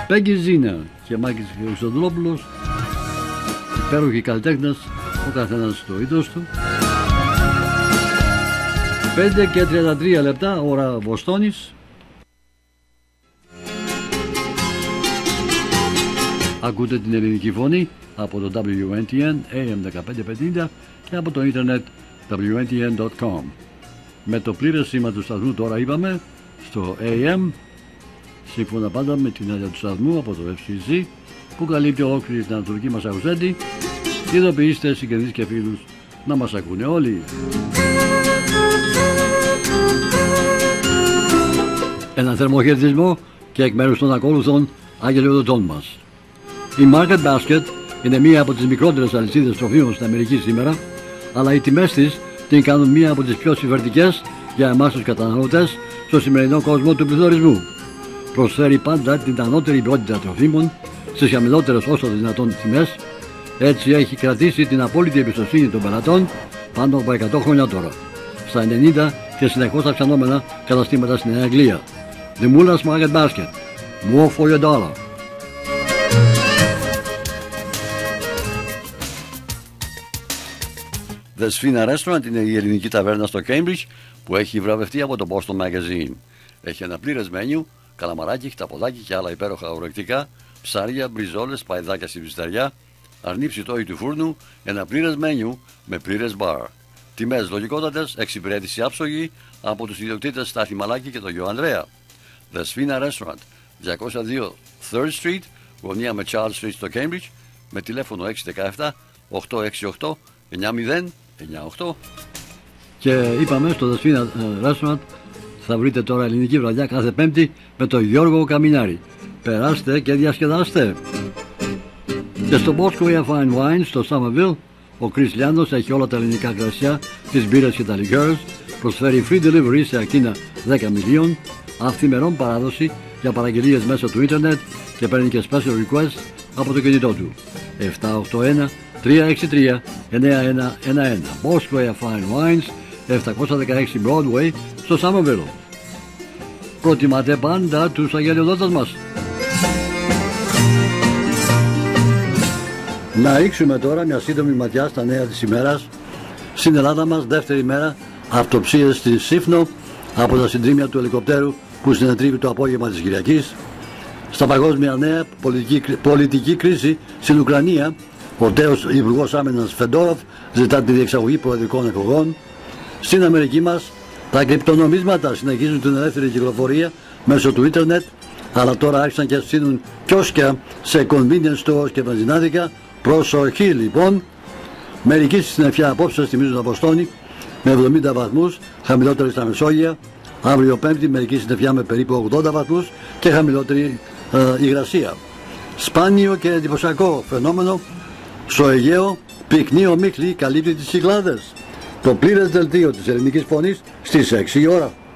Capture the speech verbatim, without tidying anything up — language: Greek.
Πέγγι Ζίνα και Μάκης Χρυστοδουλόπουλος, υπέροχοι καλλιτέχνες, ο καθένας στο είδος του. πέντε και τριάντα τρία λεπτά, ώρα Βοστόνης. Ακούτε την ελληνική φωνή από το ντάμπλιου εν τι εν έι εμ δεκαπέντε πενήντα και από το ίντερνετ ντάμπλιου εν τι εν τελεία κομ. Με το πλήρες σήμα του σταθμού τώρα είπαμε στο έι εμ, σύμφωνα πάντα με την άδεια του σταθμού από το εφ σι ζι που καλύπτει ολόκληρη την ανατολική μας Αουσέντη. Ειδοποιήστε συγγενείς και φίλους να μας ακούνε όλοι. Ένα θερμό χαιρετισμό και εκ μέρους των ακόλουθων αγγελιοδοτών μας. Η Market Basket είναι μία από τις μικρότερες αλυσίδες τροφίμων στην Αμερική σήμερα, αλλά οι τιμές της την κάνουν μία από τις πιο συμφερτικές για εμάς τους καταναλωτές στο σημερινό κόσμο του πληθωρισμού. Προσφέρει πάντα την ανώτερη ποιότητα τροφίμων στις χαμηλότερες όσο δυνατόν τιμές. Έτσι έχει κρατήσει την απόλυτη εμπιστοσύνη των πελατών πάνω από εκατό χρόνια τώρα, στα ενενήντα και συνεχώς αυξανόμενα καταστήματα στην Νέα Αγγλία. The Mullers Market Basket. More for your dollar. The Sfina Restaurant είναι η ελληνική ταβέρνα στο Cambridge που έχει βραβευτεί από το Boston Magazine. Έχει ένα πλήρες μένιου, καλαμαράκι, χταποδάκι και άλλα υπέροχα ορεκτικά, ψάρια, μπριζόλες, παϊδάκια στη βυστεριά, αρνί ψητόι του φούρνου, ένα πλήρες μένιου με πλήρες μπαρ. Τιμές λογικότατες, εξυπηρέτηση άψογη από τους ιδιοκτήτες Στάθη Μαλάκη και τον Γιο Ανδρέα. The Sfina Restaurant, διακόσια δύο Third Street, γωνία με Charles Street στο Cambridge, με τηλέφωνο έξι ένα επτά οκτώ έξι οκτώ εννιά μηδέν εννιά οκτώ. Και είπαμε στο The Sfina Restaurant θα βρείτε τώρα ελληνική βραδιά κάθε Πέμπτη με τον Γιώργο Καμινάρη. Περάστε και διασκεδάστε. Και στο Bosco Fine Wine στο Somerville ο Chris Λιάνος έχει όλα τα ελληνικά κρασιά, τις μπύρες και τα liqueurs. Προσφέρει free delivery σε ακτίνα δέκα μιλίων, αυθημερών παράδοση για παραγγελίες μέσω του ίντερνετ και παίρνει και special request από το κινητό του. επτά οκτώ ένα τρία έξι τρία εννιά ένα ένα ένα. Bosco Fine Wines, επτακόσια δεκαέξι Broadway στο Somerville. Προτιμάτε πάντα τους αγγελιοδότες μας. Να ρίξουμε τώρα μια σύντομη ματιά στα νέα της ημέρας. Στην Ελλάδα μας δεύτερη μέρα αυτοψίες στη Σύφνο από τα συντρίμμια του ελικοπτέρου που συνετρίβει το απόγευμα της Κυριακής. Στα παγκόσμια νέα πολιτική, πολιτική κρίση στην Ουκρανία, ο τέος Υπουργός Άμυνας Φεντόροφ ζητά τη διεξαγωγή προεδρικών εκλογών. Στην Αμερική μας τα κρυπτονομίσματα συνεχίζουν την ελεύθερη κυκλοφορία μέσω του ίντερνετ, αλλά τώρα άρχισαν και στείλουν κιόσκια σε convenience stores και βενζινάδικα. Προσοχή λοιπόν. Μερικοί στη συννεφιά απόψε θυμίζουν τα Βοστόνη με εβδομήντα βαθμούς, χαμηλότερη στα Μεσόγεια. Αύριο Πέμπτη μερική συννεφιά με περίπου ογδόντα βαθμούς και χαμηλότερη ε, υγρασία. Σπάνιο και εντυπωσιακό φαινόμενο στο Αιγαίο, πυκνή ομίχλη καλύπτει τις Κυκλάδες. Το πλήρες δελτίο της ελληνικής φωνής στις έξι η ώρα.